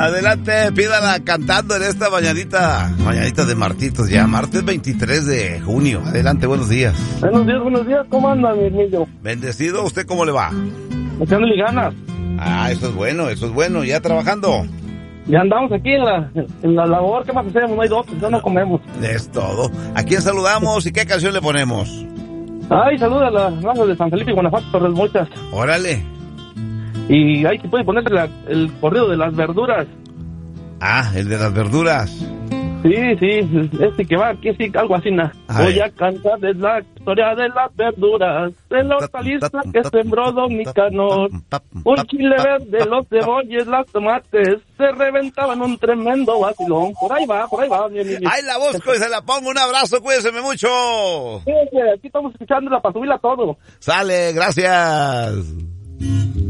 Adelante, pídala cantando en esta mañanita de martitos ya, martes 23 de junio. Adelante, buenos días. Buenos días, ¿cómo anda, mi niño? Bendecido, ¿usted cómo le va? Echándole ganas. Eso es bueno, ¿ya trabajando? Ya andamos aquí en la labor, ¿qué más hacemos? No hay dos, ya no comemos. Es todo. ¿A quién saludamos y qué canción le ponemos? Ay, saluda a las razas de San Felipe, Guanajuato, Torres Muchas. Órale. Y ahí se puede poner el corrido de las verduras. Ah, el de las verduras. Sí, que va aquí, sí, algo así, Voy a cantar de la historia de las verduras, de la hortaliza que sembró Don Nicanor. Un chile verde, los cebollas, las tomates, se reventaban un tremendo vacilón. Por ahí va, mi niño. Ahí la busco y se la pongo. Un abrazo, cuídense mucho. Sí, aquí estamos escuchándola para subirla todo. Sale, gracias.